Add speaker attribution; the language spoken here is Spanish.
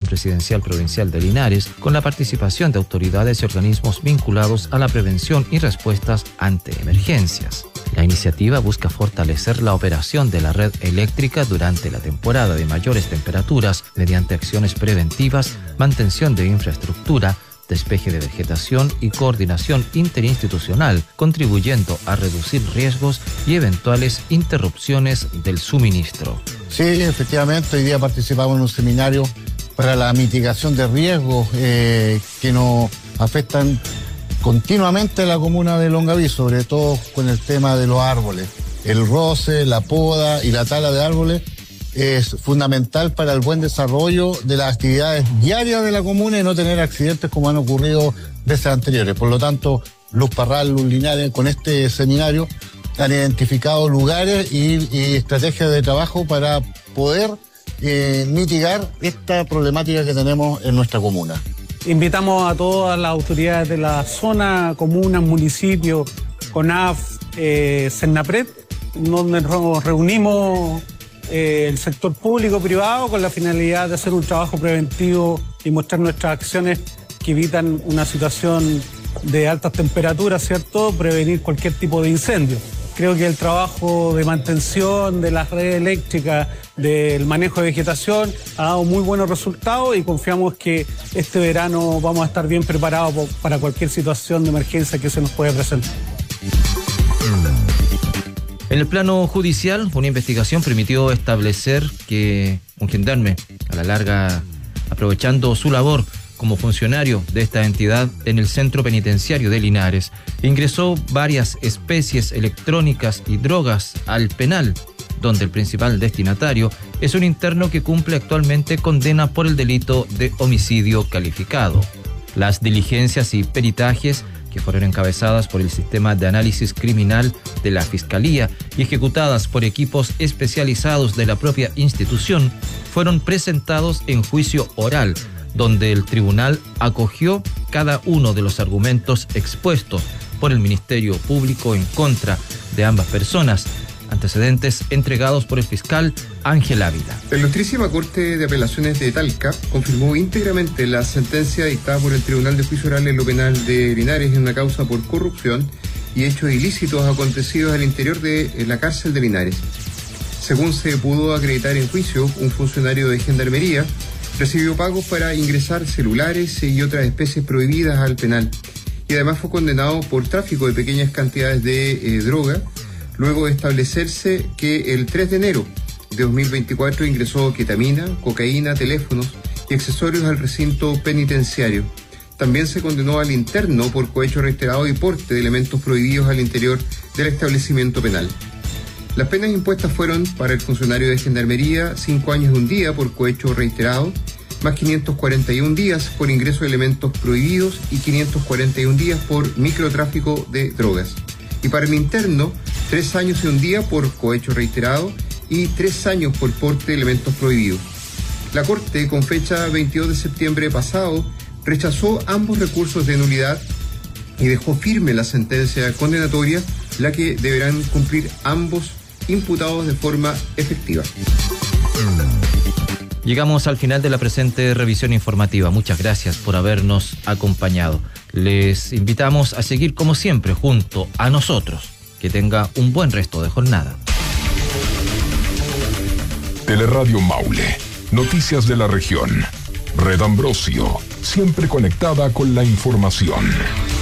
Speaker 1: Presidencial Provincial de Linares, con la participación de autoridades y organismos vinculados a la prevención y respuestas ante emergencias. La iniciativa busca fortalecer la operación de la red eléctrica durante la temporada de mayores temperaturas mediante acciones preventivas, mantención de infraestructura, despeje de vegetación y coordinación interinstitucional, contribuyendo a reducir riesgos y eventuales interrupciones del suministro.
Speaker 2: Sí, efectivamente, hoy día participamos en un seminario para la mitigación de riesgos que nos afectan continuamente a la comuna de Longaví, sobre todo con el tema de los árboles. El roce, la poda y la tala de árboles es fundamental para el buen desarrollo de las actividades diarias de la comuna y no tener accidentes como han ocurrido veces anteriores. Por lo tanto, Luz Parral, Luz Linares, con este seminario han identificado lugares y estrategias de trabajo para poder mitigar esta problemática que tenemos en nuestra comuna.
Speaker 3: Invitamos a todas las autoridades de la zona, comunas, municipios, CONAF, Cernapred, donde nos reunimos el sector público-privado con la finalidad de hacer un trabajo preventivo y mostrar nuestras acciones que evitan una situación de altas temperaturas, ¿cierto? Prevenir cualquier tipo de incendio. Creo que el trabajo de mantención de las redes eléctricas, del manejo de vegetación, ha dado muy buenos resultados y confiamos que este verano vamos a estar bien preparados para cualquier situación de emergencia que se nos pueda presentar.
Speaker 1: En el plano judicial, una investigación permitió establecer que un gendarme, a la larga, aprovechando su labor como funcionario de esta entidad en el centro penitenciario de Linares, ingresó varias especies electrónicas y drogas al penal, donde el principal destinatario es un interno que cumple actualmente condena por el delito de homicidio calificado. Las diligencias y peritajes, que fueron encabezadas por el Sistema de Análisis Criminal de la Fiscalía y ejecutadas por equipos especializados de la propia institución, fueron presentados en juicio oral, donde el tribunal acogió cada uno de los argumentos expuestos por el Ministerio Público en contra de ambas personas, antecedentes entregados por el fiscal Ángel Ávila.
Speaker 4: La Ilustrísima Corte de Apelaciones de Talca confirmó íntegramente la sentencia dictada por el Tribunal de Juicio Oral en lo Penal de Linares en una causa por corrupción y hechos ilícitos acontecidos al interior de la cárcel de Linares. Según se pudo acreditar en juicio, un funcionario de Gendarmería recibió pagos para ingresar celulares y otras especies prohibidas al penal y además fue condenado por tráfico de pequeñas cantidades de droga, luego de establecerse que el 3 de enero de 2024 ingresó ketamina, cocaína, teléfonos y accesorios al recinto penitenciario. También se condenó al interno por cohecho reiterado y porte de elementos prohibidos al interior del establecimiento penal. Las penas impuestas fueron para el funcionario de Gendarmería 5 años y 1 día por cohecho reiterado, más 541 días por ingreso de elementos prohibidos y 541 días por microtráfico de drogas. Y para el interno, 3 años y 1 día por cohecho reiterado y 3 años por porte de elementos prohibidos. La Corte, con fecha 22 de septiembre pasado, rechazó ambos recursos de nulidad y dejó firme la sentencia condenatoria, la que deberán cumplir ambos imputados de forma efectiva.
Speaker 1: Llegamos al final de la presente revisión informativa. Muchas gracias por habernos acompañado. Les invitamos a seguir como siempre junto a nosotros. Que tenga un buen resto de jornada.
Speaker 5: Teleradio Maule. Noticias de la región. Red Ambrosio. Siempre conectada con la información.